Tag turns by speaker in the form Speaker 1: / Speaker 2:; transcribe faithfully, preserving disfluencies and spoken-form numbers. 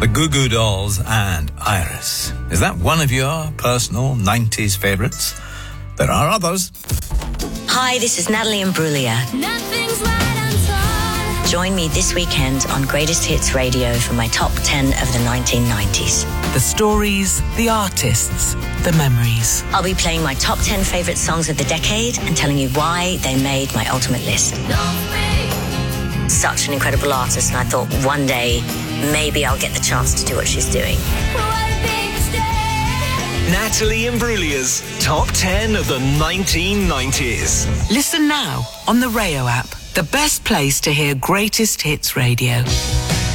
Speaker 1: The Goo Goo Dolls and Iris. Is that one of your personal nineties favourites? There are others.
Speaker 2: Hi, this is Natalie Imbruglia.
Speaker 3: Nothing's right until...
Speaker 2: Join me this weekend on Greatest Hits Radio for my top ten of the nineteen nineties.
Speaker 4: The stories, the artists, the memories.
Speaker 2: I'll be playing my top ten favourite songs of the decade and telling you why they made my ultimate list. Such an incredible artist, and I thought one day maybe I'll get the chance to do what she's doing.
Speaker 5: Natalie Imbruglia's Top ten of the nineteen nineties.
Speaker 4: Listen now on the Rayo app, the best place to hear Greatest Hits Radio.